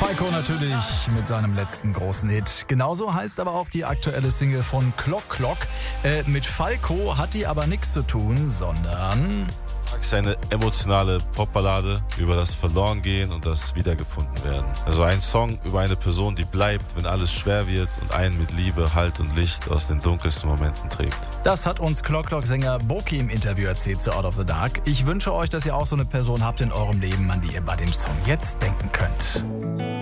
Falco natürlich mit seinem letzten großen Hit. Genauso heißt aber auch die aktuelle Single von Clock Clock. Mit Falco hat die aber nichts zu tun, sondern... Es ist eine emotionale Popballade über das Verlorengehen und das Wiedergefundenwerden. Also ein Song über eine Person, die bleibt, wenn alles schwer wird und einen mit Liebe, Halt und Licht aus den dunkelsten Momenten trägt. Das hat uns Clock Clock Sänger Boki im Interview erzählt zu Out of the Dark. Ich wünsche euch, dass ihr auch so eine Person habt in eurem Leben, an die ihr bei dem Song jetzt denken könnt.